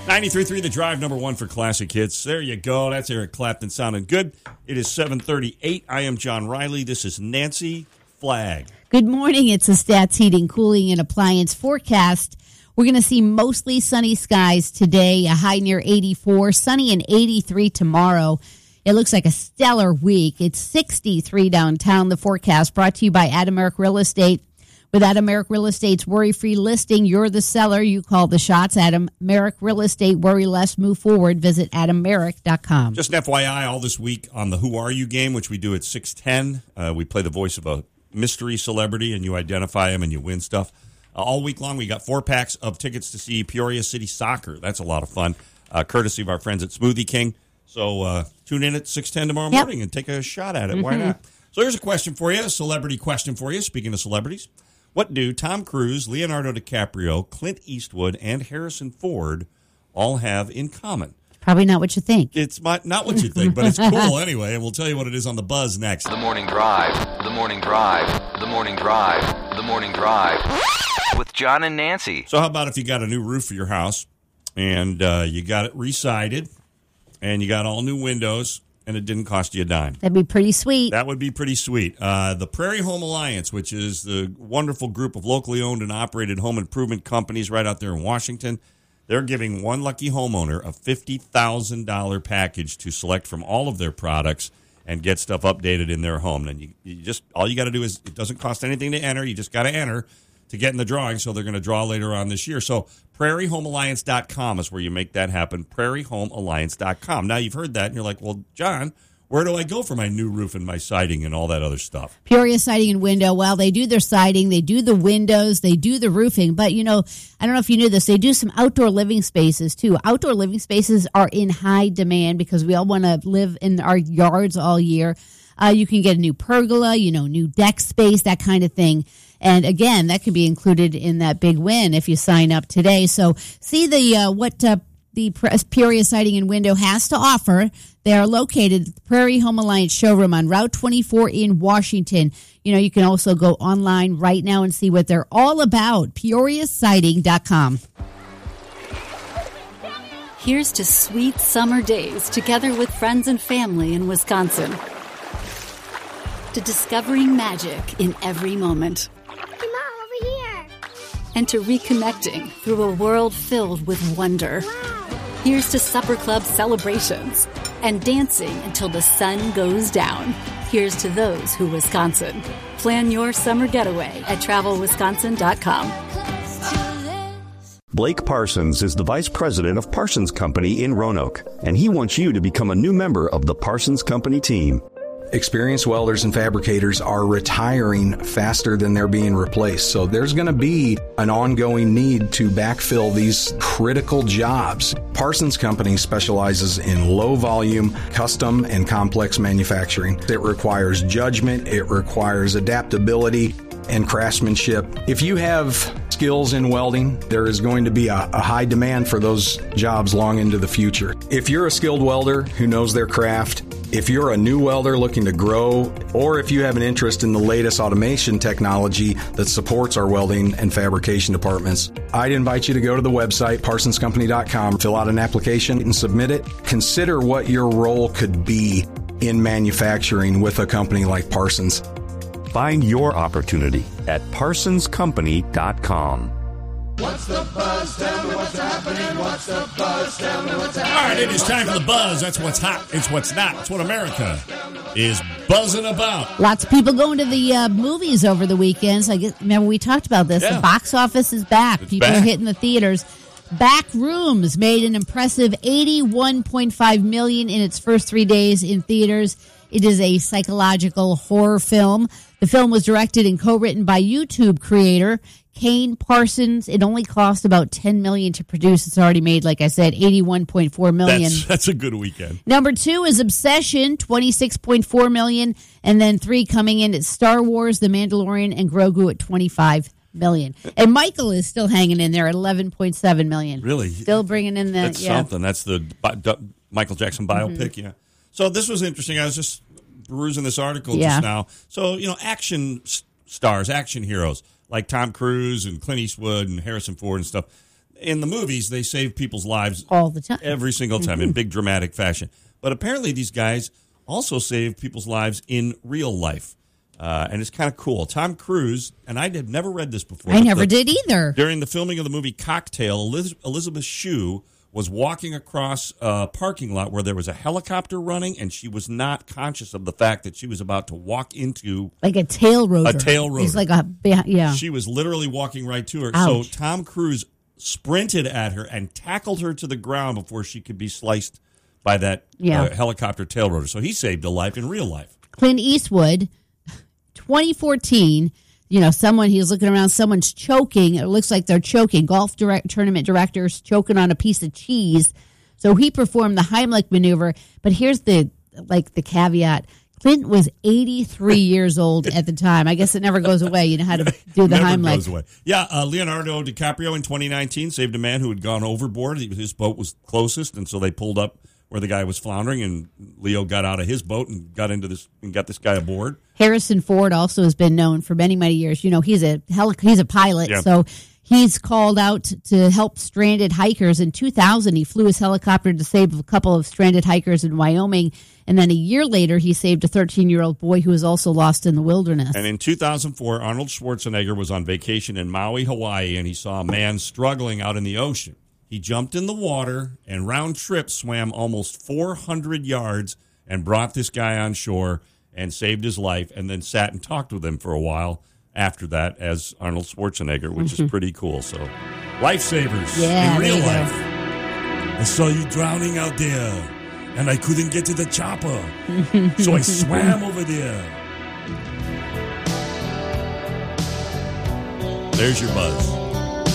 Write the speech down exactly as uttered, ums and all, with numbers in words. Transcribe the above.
ninety-three point three The Drive, number one for classic hits. There you go. That's Eric Clapton sounding good. It is seven thirty-eight. I am John Riley. This is Nancy Flagg. Good morning. It's a Stats Heating, Cooling, and Appliance forecast. We're going to see mostly sunny skies today, a high near eighty-four, sunny and eighty-three tomorrow. It looks like a stellar week. It's sixty-three downtown. The forecast brought to you by Adam Merrick Real Estate. With Adam Merrick Real Estate's worry-free listing, you're the seller. You call the shots. Adam Merrick Real Estate. Worry less. Move forward. Visit adam merrick dot com. Just an F Y I, all this week on the Who Are You game, which we do at six ten, uh, we play the voice of a mystery celebrity, and you identify them and you win stuff. Uh, all week long, we got four packs of tickets to see Peoria City Soccer. That's a lot of fun, uh, courtesy of our friends at Smoothie King. So uh, tune in at six ten tomorrow yep. morning and take a shot at it. Mm-hmm. Why not? So here's a question for you, a celebrity question for you. Speaking of celebrities, what do Tom Cruise, Leonardo DiCaprio, Clint Eastwood, and Harrison Ford all have in common? Probably not what you think. It's my, not what you think, but it's cool anyway, and we'll tell you what it is on the Buzz next. The Morning Drive, The Morning Drive, The Morning Drive, The Morning Drive, with John and Nancy. So how about if you got a new roof for your house, and uh, you got it re-sided, and you got all new windows, and it didn't cost you a dime? That'd be pretty sweet. That would be pretty sweet. Uh, the Prairie Home Alliance, which is the wonderful group of locally owned and operated home improvement companies right out there in Washington, they're giving one lucky homeowner a fifty thousand dollars package to select from all of their products and get stuff updated in their home. And you, you just all you got to do is, it doesn't cost anything to enter. You just got to enter to get in the drawing, so they're going to draw later on this year. So prairie home alliance dot com is where you make that happen, prairie home alliance dot com. Now, you've heard that, and you're like, well, John, where do I go for my new roof and my siding and all that other stuff? Peoria Siding and Window. Well, they do their siding, they do the windows, they do the roofing. But, you know, I don't know if you knew this, they do some outdoor living spaces, too. Outdoor living spaces are in high demand because we all want to live in our yards all year. Uh, you can get a new pergola, you know, new deck space, that kind of thing. And again, that could be included in that big win if you sign up today. So see the uh, what uh, the Peoria Siding and Window has to offer. They are located at the Prairie Home Alliance showroom on Route twenty-four in Washington. You know, you can also go online right now and see what they're all about. peoria siding dot com. Here's to sweet summer days together with friends and family in Wisconsin. To discovering magic in every moment. Hey, Mom, over here. And to reconnecting through a world filled with wonder. Wow. Here's to supper club celebrations and dancing until the sun goes down. Here's to those who Wisconsin. Plan your summer getaway at travel wisconsin dot com. Blake Parsons is the Vice President of Parsons Company in Roanoke, and he wants you to become a new member of the Parsons Company team. Experienced welders and fabricators are retiring faster than they're being replaced. So there's going to be an ongoing need to backfill these critical jobs. Parsons Company specializes in low volume, custom, and complex manufacturing. It requires judgment, it requires adaptability and craftsmanship. If you have skills in welding, there is going to be a, a high demand for those jobs long into the future. If you're a skilled welder who knows their craft, if you're a new welder looking to grow, or if you have an interest in the latest automation technology that supports our welding and fabrication departments, I'd invite you to go to the website, parsons company dot com, fill out an application and submit it. Consider what your role could be in manufacturing with a company like Parsons. Find your opportunity at parsons company dot com. What's the buzz? Tell me what's happening. What's the buzz? Tell me what's happening. All right, it is time for the buzz. That's what's hot. It's what's not. It's what America is buzzing about. Lots of people going to the uh, movies over the weekends. I guess, remember we talked about this. Yeah. The box office is back. It's people back. are hitting the theaters. Back Rooms made an impressive eighty-one point five million dollars in its first three days in theaters. It is a psychological horror film. The film was directed and co-written by YouTube creator Kane Parsons. It only cost about ten million dollars to produce. It's already made, like I said, eighty-one point four million dollars. That's, that's a good weekend. Number two is Obsession, twenty-six point four million dollars. And then three coming in at Star Wars, The Mandalorian, and Grogu at twenty-five million dollars. And Michael is still hanging in there at eleven point seven million dollars. Really? Still bringing in the... That's yeah. something. That's the bi- du- Michael Jackson biopic, Mm-hmm. yeah. So this was interesting. I was just perusing this article Yeah. just now. So, you know, action s- stars, action heroes, like Tom Cruise and Clint Eastwood and Harrison Ford and stuff, in the movies, they save people's lives all the time, every single time mm-hmm. in big dramatic fashion. But apparently, these guys also save people's lives in real life, uh, and it's kind of cool. Tom Cruise, and I had never read this before. I never the, did either. During the filming of the movie Cocktail, Eliz- Elizabeth Shue was walking across a parking lot where there was a helicopter running, and she was not conscious of the fact that she was about to walk into like a tail rotor. A tail rotor. It's like a yeah. She was literally walking right to her. Ouch. So Tom Cruise sprinted at her and tackled her to the ground before she could be sliced by that yeah. uh, helicopter tail rotor. So he saved a life in real life. Clint Eastwood, twenty fourteen. You know, someone, he's looking around, someone's choking. It looks like they're choking. Golf direct, tournament directors choking on a piece of cheese. So he performed the Heimlich maneuver. But here's the, like, the caveat. Clint was eighty-three years old at the time. I guess it never goes away. You know how to do the never Heimlich. Goes away. Yeah, uh, Leonardo DiCaprio in twenty nineteen saved a man who had gone overboard. His boat was closest, and so they pulled up where the guy was floundering, and Leo got out of his boat and got into this and got this guy aboard. Harrison Ford also has been known for many, many years. You know, he's a heli- he's a pilot, yeah. so he's called out to help stranded hikers. In two thousand, he flew his helicopter to save a couple of stranded hikers in Wyoming, and then a year later, he saved a thirteen-year-old boy who was also lost in the wilderness. And in two thousand four, Arnold Schwarzenegger was on vacation in Maui, Hawaii, and he saw a man struggling out in the ocean. He jumped in the water and round trip swam almost four hundred yards and brought this guy on shore and saved his life, and then sat and talked with him for a while after that as Arnold Schwarzenegger, which mm-hmm. is pretty cool. So, lifesavers yeah, in real there you life. go. I saw you drowning out there, and I couldn't get to the chopper, so I swam over there. There's your buzz.